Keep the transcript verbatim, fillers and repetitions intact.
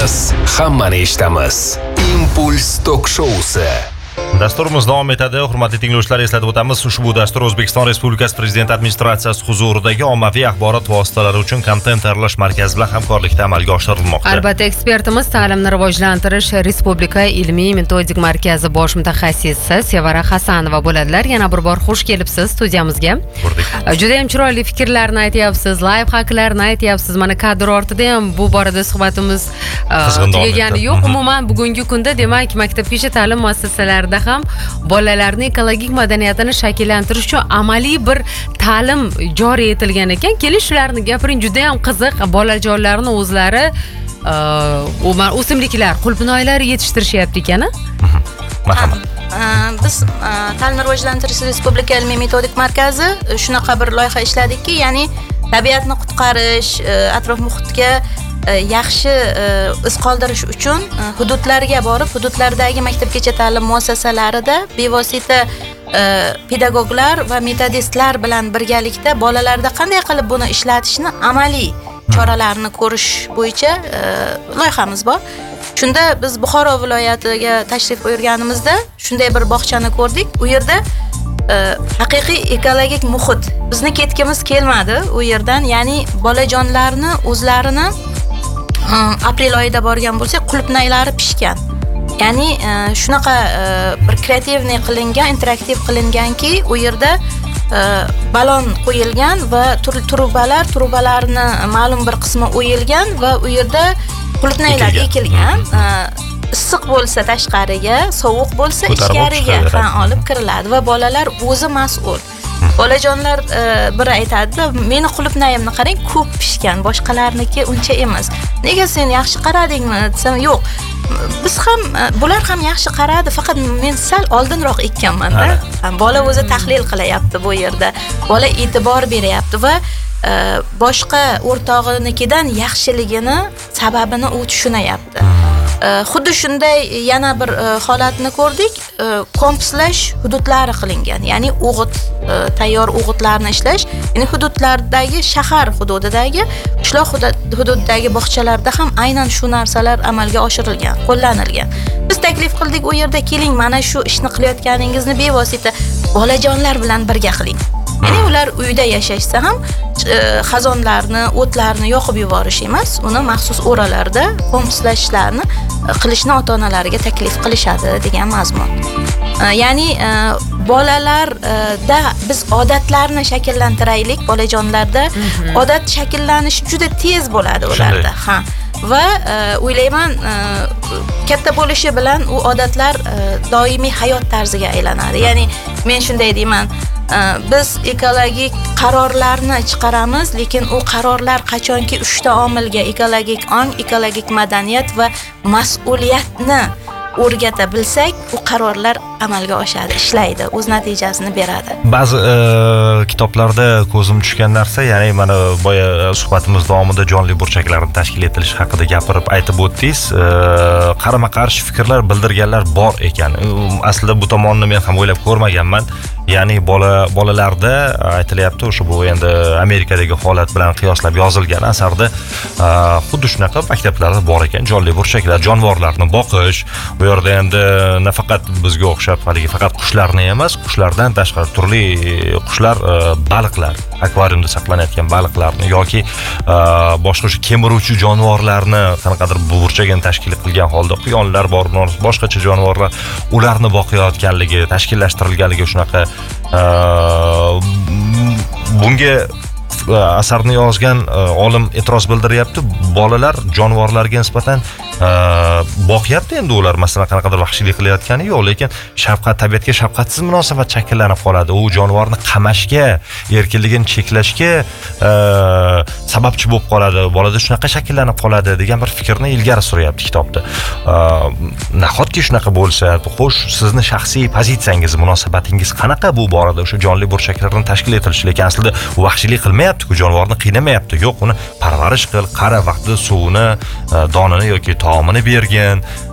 Biz hammani eshitamiz. Impuls tok shousi. Dasturimiz davom etadi. Hurmatli tinglovchilar, eslatib o'tamiz, ushbu dastur O'zbekiston Respublikasi Prezident administratsiyasi huzuridagi ommaviy axborot vositalari uchun kontent tayyorlash markazi bilan hamkorlikda amalga oshirilmoqda. Albatta, ekspertimiz ta'limni rivojlantirish Respublika ilmiy metodik markazi bosh mutaxassisi Sevara Hasanova bo'ladilar. Yana bir bor xush kelibsiz studiyamizga. Juda ham chiroyli fikrlarni aytyapsiz, live haklarni aytyapsiz. Mana kadr ortida ham bu borada suhbatimiz tugagani yo'q. Umuman bugungi kunda demak maktabgacha ta'lim muassasalarida ham bolalarning ekologik madaniyatini shakllantirish uchun amaliy bir ta'lim joriy etilgan ekan. Keling, shularni gapiring, juda ham qiziq. Bolajonlarni o'zlari o'simliklar, qulpinoylar yetishtirishyapti ekan-a? Marhamat. Biz ta'limni rivojlantirish Respublika ilmiy metodik markazi shunaqa bir loyiha ishladikki, ya'ni tabiatni qutqarish, atrof muhitga yaxshi iz qoldirish uchun hududlarga borib, hududlardagi maktabgacha ta'lim muassasalarida bevosita pedagoglar va metodistlar bilan birgalikda bolalarda qanday qilib buni ishlatishni amaliy choralarni ko'rish bo'yicha loyihamiz bor. Shunda biz Buxoro viloyatiga tashrif buyurganimizda shunday bir bog'chani ko'rdik. U yerda haqiqiy ekologik muhit. Bizni ketgimiz kelmadi u yerdan, ya'ni bolajonlarni o'zlarini aprel oyida borgan bo'lsak, qulupnaylari pishgan. Ya'ni shunaqa bir kreativniy qilingan, interaktiv qilinganki, u yerda balon qo'yilgan va trubalar, trubalarni ma'lum bir qismi o'yilgan va u yerda qulupnaylar ekilgan. Issiq bo'lsa tashqariga, sovuq bo'lsa ichkariga ham olib kiriladi va bolalar o'zi mas'ul. Bolajonlar biri aytadi, meni qulupnayimni qarang, ko'p pishgan, boshqalarniki uncha emas. Nega sen yaxshi qaradingmi desam, yo'q. Biz ham, bular ham yaxshi qaradi, faqat men sal oldinroq ekkanman-da. Bola o'zi tahlil qilyapti bu yerda. Bola e'tibor beryapti va boshqa o'rtog'inikidan yaxshiligini, sababini u tushunayapti. Xuddi shunday yana bir holatni ko'rdik. Kompleslash hududlari qilingan, ya'ni o'g'it, tayyor o'g'itlarni ishlash, ya'ni hududlardagi, shahar hududidagi, qishloq hududidagi bog'chalarda ham aynan shu narsalar amalga oshirilgan, qo'llanilgan. Biz taklif qildik, u yerda keling, mana shu ishni qilayotganingizni bevosita bolajonlar bilan birga qiling. Ya'ni ular uyda yashashsa ham xazonlarni, o'tlarni yoqib yuborish emas, uni maxsus o'ralarda kompostlashlarni qilishni ota-onalariga taklif qilishadi degan mazmun. Ya'ni bolalarda biz odatlarni shakllantiraylik, bolajonlarda odat shakllanishi juda tez bo'ladi ularda. Ha. Va o'ylayman, katta bo'lishi bilan u odatlar doimiy hayot tarziga aylanadi. Ya'ni men shunday deyman, biz ekologik qarorlarni chiqaramiz, lekin u qarorlar qachonki uchta omilga, ekologik ong, ekologik madaniyat va mas'uliyatni o'rgata bilsak, u qarorlar amalga oshadi, ishlaydi, o'z natijasini beradi. Ba'zi kitoblarda ko'zim tushgan narsa, ya'ni mana boya suhbatimiz davomida jonli burchaklarni tashkil etilishi haqida gapirib aytib o'tdingiz. Qarama-qarshi fikrlar bildirganlar bor ekan. Aslida bu tomonni men ham o'ylab ko'rmaganman. Ya'ni bola bolalarda aytilyapti, o'sha bu endi Amerikadagi holat bilan qiyoslab yozilgan asarda xuddi shunaqa maktablarda bor ekan, jonli burchaklar, jonivorlarni boqish. Bu yerda endi nafaqat bizga o'xshab haligi faqat qushlarni emas, qushlardan tashqari turli qushlar, baliqlar, akvariumda saqlanayotgan baliqlarni yoki boshqa o'sha kemiruvchi jonivorlarni qanaqadir burchagini tashkil qilgan holda, quyonlar bor, boshqacha jonivorlar, ularni boqayotganligi, tashkillashtirilganligi shunaqa. Bunga asarni yozgan olim e'tiroz bildiryapti. Bolalar jonivorlarga nisbatan boqyapti endi ular, masalan, qanaqadir vahshiylik qilayotgani yo'q, lekin shafqat, tabiatga shafqatsiz munosabat shakllanib qoladi. U jonivorni qamashga, erkinligini cheklashga sababchi bo'lib qoladi. Bolada shunaqa shakllanib qoladi degan bir fikrni ilgari suryapti kitobda. Nahotki shunaqa bo'lsa, xo'sh, sizni shaxsiy pozitsiyangiz, munosabatingiz qanaqa bu borada o'sha jonli burchaklarni tashkil etilishi? Lekin aslida u vahshiylik qilmayapti-ku, jonivorni qiynamayapti. Yo'q, uni parvarish qil, qara vaqtida suvini, donini yoki taomini bergin,